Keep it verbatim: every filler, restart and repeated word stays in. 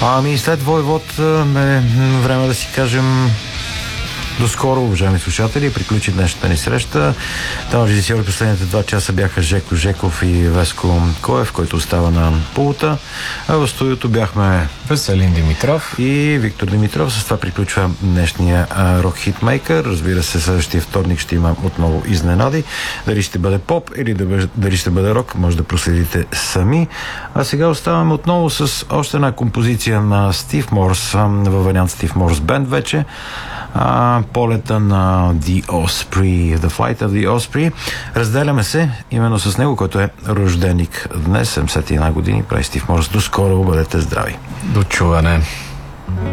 Ами след Войвод е време да си кажем до скоро, уважаеми слушатели. Приключи днешната ни среща. Там режисьори последните два часа бяха Жеко Жеков и Веско Коев, който остава на пулта. А в студиото бяхме Веселин Димитров и Виктор Димитров. С това приключва днешния Рок Хитмейкър. Разбира се, следващия вторник ще има отново изненади. Дали ще бъде поп или дали ще бъде рок, може да проследите сами. А сега оставаме отново с още една композиция на Стив Морс, във вариант Стив Морс Бенд вече. А, полета на The Osprey, The Flight of the Osprey. Разделяме се именно с него, който е рожденик днес, седемдесет и една години, прави Стив Морс. До скоро, бъдете здрави. До чуване.